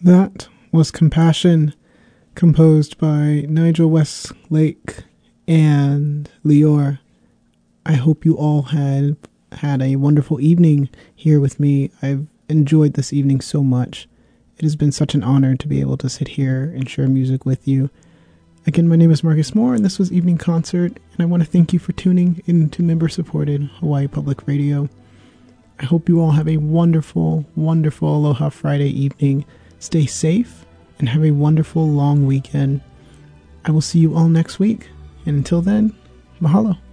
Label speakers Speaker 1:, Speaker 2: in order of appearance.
Speaker 1: That was Compassion, composed by Nigel Westlake and Lior. I hope you all had a wonderful evening here with me. I've enjoyed this evening so much. It has been such an honor to be able to sit here and share music with you. Again, my name is Marcus Moore, and this was Evening Concert, and I want to thank you for tuning into member-supported Hawaii Public Radio. I hope you all have a wonderful, wonderful Aloha Friday evening. Stay safe, and have a wonderful long weekend. I will see you all next week, and until then, mahalo.